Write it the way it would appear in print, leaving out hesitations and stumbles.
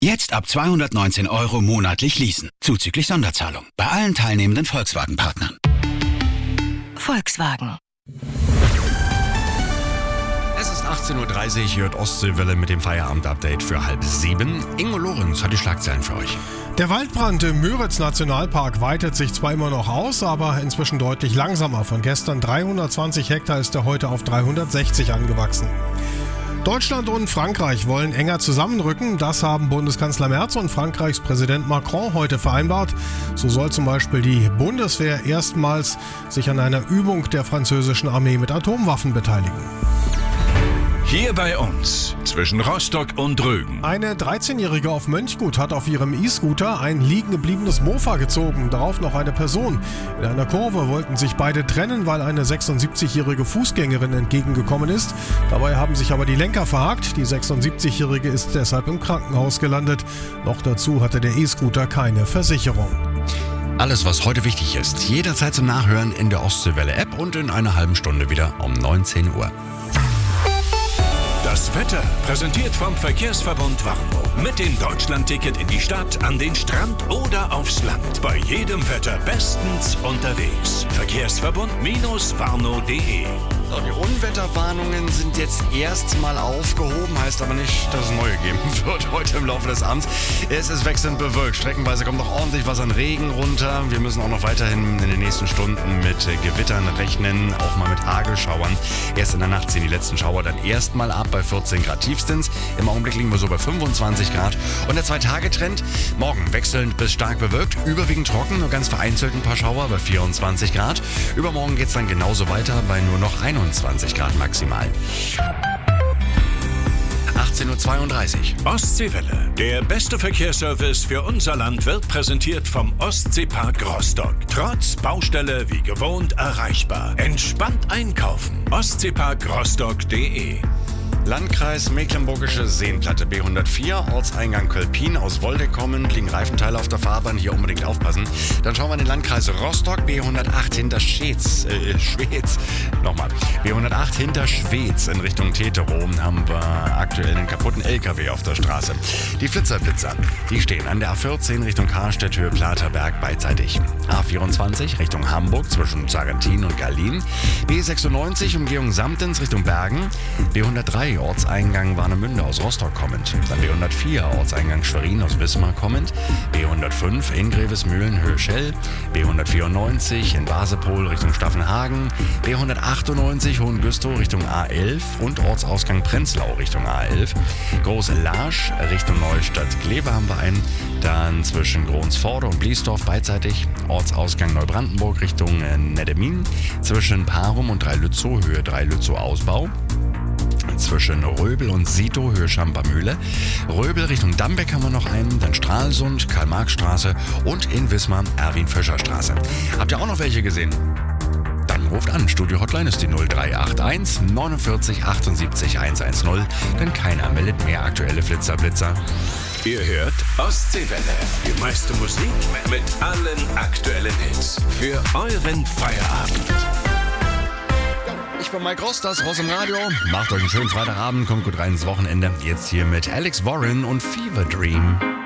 Jetzt ab 219 € monatlich leasen. Zuzüglich Sonderzahlung. Bei allen teilnehmenden Volkswagen-Partnern. Volkswagen. Es ist 18:30 Uhr, hört Ostseewelle mit dem Feierabend-Update für 6:30. Ingo Lorenz hat die Schlagzeilen für euch. Der Waldbrand im Müritz-Nationalpark weitet sich zwar immer noch aus, aber inzwischen deutlich langsamer. Von gestern 320 Hektar ist er heute auf 360 angewachsen. Deutschland und Frankreich wollen enger zusammenrücken. Das haben Bundeskanzler Merz und Frankreichs Präsident Macron heute vereinbart. So soll zum Beispiel die Bundeswehr erstmals sich an einer Übung der französischen Armee mit Atomwaffen beteiligen. Hier bei uns, zwischen Rostock und Rügen. Eine 13-Jährige auf Mönchgut hat auf ihrem E-Scooter ein liegen gebliebenes Mofa gezogen, darauf noch eine Person. In einer Kurve wollten sich beide trennen, weil eine 76-jährige Fußgängerin entgegengekommen ist. Dabei haben sich aber die Lenker verhakt. Die 76-jährige ist deshalb im Krankenhaus gelandet. Noch dazu hatte der E-Scooter keine Versicherung. Alles, was heute wichtig ist, jederzeit zum Nachhören in der Ostseewelle-App und in einer halben Stunde wieder um 19 Uhr. Das Wetter präsentiert vom Verkehrsverbund Warnow. Mit dem Deutschlandticket in die Stadt, an den Strand oder aufs Land. Bei jedem Wetter bestens unterwegs. Verkehrsverbund-warnow.de. So, die Unwetterwarnungen sind jetzt erstmal aufgehoben, heißt aber nicht, dass es neue geben wird heute im Laufe des Abends. Es ist wechselnd bewölkt. Streckenweise kommt noch ordentlich was an Regen runter. Wir müssen auch noch weiterhin in den nächsten Stunden mit Gewittern rechnen, auch mal mit Hagelschauern. Erst in der Nacht ziehen die letzten Schauer dann erstmal ab bei 14 Grad tiefstens. Im Augenblick liegen wir so bei 25 Grad. Und der 2-Tage-Trend, morgen wechselnd bis stark bewölkt, überwiegend trocken, nur ganz vereinzelt ein paar Schauer bei 24 Grad. Übermorgen geht es dann genauso weiter bei nur noch 21 Grad maximal. 18:32 Uhr. Ostseewelle. Der beste Verkehrsservice für unser Land wird präsentiert vom Ostseepark Rostock. Trotz Baustelle wie gewohnt erreichbar. Entspannt einkaufen. Ostseeparkrostock.de. Landkreis Mecklenburgische Seenplatte B104, Ortseingang Kölpin, aus Wolde kommend, liegen Reifenteile auf der Fahrbahn, hier unbedingt aufpassen. Dann schauen wir in den Landkreis Rostock, B108 hinter Schwez. Nochmal, B108 hinter Schwez in Richtung Tetero haben wir aktuell einen kaputten LKW auf der Straße. Die Flitzer, die stehen an der A14 Richtung Karstedt, Höhe Platerberg beidseitig. A24 Richtung Hamburg zwischen Sarrentin und Gallin. B96 Umgehung Samtens Richtung Bergen. B103 Ortseingang Warnemünde aus Rostock kommend. Dann B104 Ortseingang Schwerin aus Wismar kommend. B105 in Grevesmühlen Höhe Schell. B194 in Basepol Richtung Staffenhagen. B198 Hohengüstow Richtung A11 und Ortsausgang Prenzlau Richtung A11. Große Larsch Richtung Neustadt-Kleve haben wir einen. Dann zwischen Gronsforde und Bliesdorf beidseitig. Ortsausgang Neubrandenburg Richtung Nedemin. Zwischen Parum und Dreilützow Höhe Dreilützow Ausbau. Zwischen Röbel und Sito, Höhe Schampermühle. Röbel Richtung Dambeck haben wir noch einen, dann Stralsund, Karl-Marx-Straße und in Wismar Erwin-Fischer-Straße. Habt ihr auch noch welche gesehen? Dann ruft an, Studio-Hotline ist die 0381 49 78 110, denn keiner meldet mehr aktuelle Flitzer-Blitzer. Ihr hört Ostseewelle. Die meiste Musik mit allen aktuellen Hits. Für euren Feierabend. Ich bin Mike Ross, das Ross im Radio. Macht euch einen schönen Freitagabend, kommt gut rein ins Wochenende. Jetzt hier mit Alex Warren und Fever Dream.